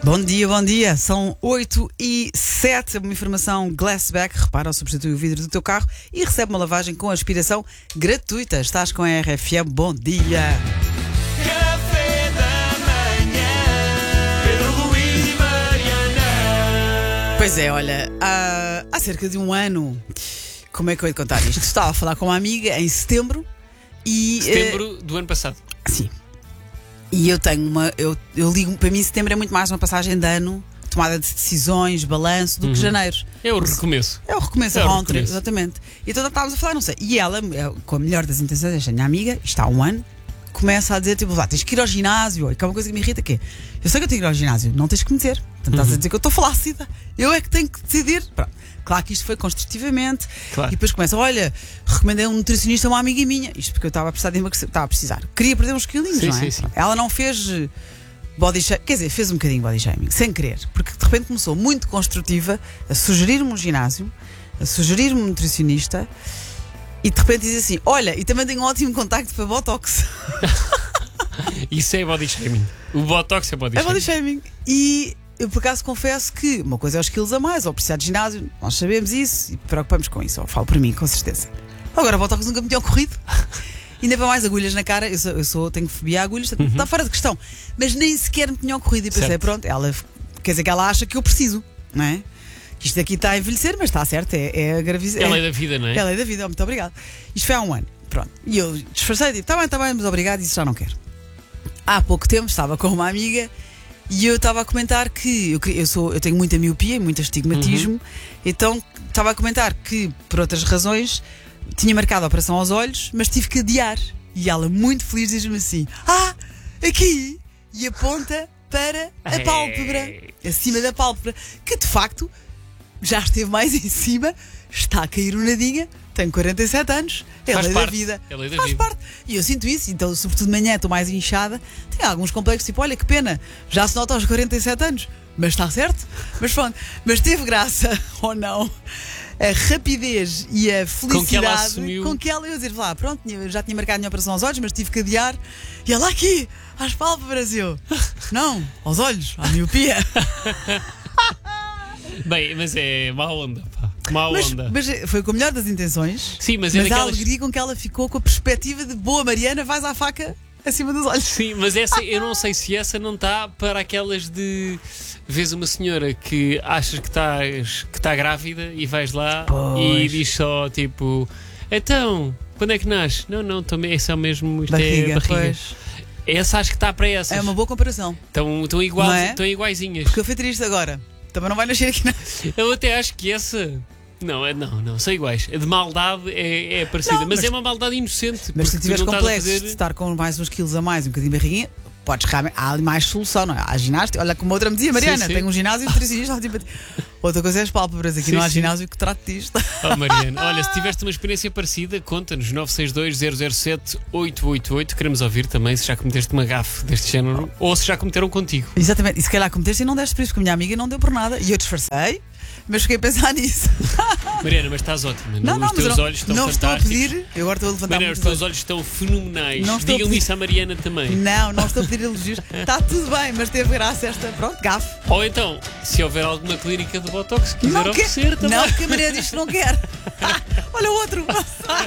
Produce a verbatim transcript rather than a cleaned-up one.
Bom dia, bom dia. São oito e sete. Uma informação Glassback. Repara, substitui o vidro do teu carro e recebe uma lavagem com aspiração gratuita. Estás com a R F M. Bom dia. Café da manhã. Pedro, Luís e Mariana. Pois é, olha, há, há cerca de um ano, como é que eu ia contar isto? Estava a falar com uma amiga em setembro e... Setembro do ano passado. eh, sim. E eu tenho uma... Eu, eu ligo, para mim setembro é muito mais uma passagem de ano, tomada de decisões, balanço, do que janeiro. É o recomeço. É o recomeço, É a o round trip, recomeço. exatamente. E então estávamos a falar, não sei. E ela, eu, com a melhor das intenções, esta minha amiga, isto há um ano, começa a dizer, tipo, lá, tens que ir ao ginásio. E que é uma coisa que me irrita, que é, eu sei que eu tenho que ir ao ginásio, não tens que me dizer. Portanto, estás a dizer que eu estou flácida. Eu é que tenho que decidir. Pronto. Claro que isto foi construtivamente. Claro. E depois começa, olha, recomendei um nutricionista a uma amiga minha. Isto porque eu estava a precisar de emagrecer, estava a precisar. Queria perder uns quilinhos, Sim, não é? sim, sim. Ela não fez eh, body shaming, quer dizer, fez um bocadinho body shaming, sem querer. Porque de repente começou muito construtiva a sugerir-me um ginásio, a sugerir-me um nutricionista. E de repente diz assim: olha, e também tenho um ótimo contacto para Botox. Isso é body shaming. O Botox é body É shaming. body shaming. E eu por acaso confesso que uma coisa é os quilos a mais, ou precisar de ginásio, nós sabemos isso e preocupamos com isso. Ou falo por mim, com certeza. Agora, Botox nunca me tinha ocorrido. Ainda para mais agulhas na cara, eu, sou, eu sou, tenho fobia a agulhas, Uhum. está fora de questão. Mas nem sequer me tinha ocorrido. E pensei, Certo. pronto, ela quer dizer que ela acha que eu preciso, não é? Que isto aqui está a envelhecer, mas está certo, é, é a gravidez. É a lei da vida, não é? É a lei da vida, muito obrigado. Isto foi há um ano, pronto. E eu disfarcei, digo, está bem, está bem, mas obrigado, isso já não quero. Há pouco tempo estava com uma amiga e eu estava a comentar que eu, queria- eu, sou, eu tenho muita miopia, muito astigmatismo, então estava a comentar que, por outras razões, tinha marcado a operação aos olhos, mas tive que adiar. E ela, muito feliz, diz-me assim: ah, aqui! E aponta para a Ei. pálpebra, acima da pálpebra, que de facto já esteve mais em cima, está a cair um nadinha, tenho quarenta e sete anos, é a Faz lei da parte, vida. é a lei da Faz vida. parte. E eu sinto isso, então, sobretudo de manhã, estou mais inchada. Tenho alguns complexos, tipo, olha que pena, já se nota aos quarenta e sete anos, mas está certo. Mas pronto, mas teve graça, ou não, a rapidez e a felicidade que ela assumiu. com que ela ia dizer, lá, pronto, tinha- já tinha marcado a minha operação aos olhos, mas tive que adiar. E ela aqui, às pálpebras, e eu, não, aos olhos, à miopia. Bem, mas é má onda, pá. Má Mas, onda. mas foi com a melhor das intenções. Sim, mas é Mas a daquelas. alegria com que ela ficou com a perspectiva de boa Mariana, vais à faca acima dos olhos. Sim, mas essa, eu não sei se essa não está para aquelas de. Vês uma senhora que achas que estás que está grávida e vais lá Pois. e diz só tipo: então, quando é que nasce? Não, não, também é só mesmo. Isto Barriga, é barriga. pois. Essa acho que está para essas. É uma boa comparação. Estão, estão, igual, Não é? estão iguaizinhas. Porque eu fui triste agora. Também não vai nascer aqui nada. Eu até acho que essa. Não, é, não, não, são iguais. A de maldade é, é parecida, Não, mas, mas- é uma maldade inocente. Mas se porque tu tiveres não estás a complexos de fazer. estar com mais uns quilos a mais, um bocadinho de barriguinha, podes realmente. Há ali mais solução, não é? Há ginástica. Olha, como a outra me dizia, Mariana, Sim, sim. tenho um ginásio nutricionista. Tipo, outra coisa é as pálpebras. Aqui Sim, não há sim. ginásio que trate disto. Oh, Mariana, olha, se tiveste uma experiência parecida, conta-nos nove seis dois zero zero sete oito oito oito. Queremos ouvir também se já cometeste uma gafe deste género ou se já cometeram contigo. Exatamente. E se calhar cometeste e não deste por isso, porque a minha amiga não deu por nada. E eu disfarcei, mas fiquei a pensar nisso. Mariana, mas estás ótima. Não, não, Os mas eu teus não, olhos estão não estou a fantásticos. pedir. Eu agora estou a levantar Mariana, muito os teus olhos estão fenomenais. Não estou a Digam pedir- isso à Mariana também. Não, não estou a pedir elogios. Está tudo bem, mas teve graça esta. Pronto, gafe. Ou então, se houver alguma clínica de Botox que quiser Não, quer- oferecer também. não, porque a Maria diz que não quer. Olha o outro.